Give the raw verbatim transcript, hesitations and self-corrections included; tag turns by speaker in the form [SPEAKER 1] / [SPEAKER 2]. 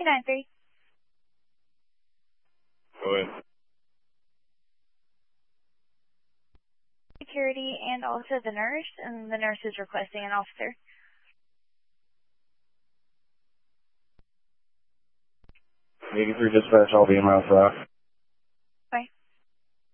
[SPEAKER 1] nine three.
[SPEAKER 2] Go ahead.
[SPEAKER 1] Security and also the nurse, and the nurse is requesting an officer.
[SPEAKER 2] eighty-three dispatch, I'll be in Mount Rock.